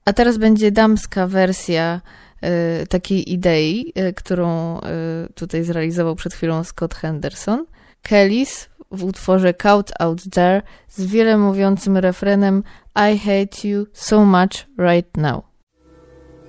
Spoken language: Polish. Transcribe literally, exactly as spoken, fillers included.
A teraz będzie damska wersja y, takiej idei, y, którą y, tutaj zrealizował przed chwilą Scott Henderson. Kellys w utworze Caught Out There z wiele mówiącym refrenem I hate you so much right now.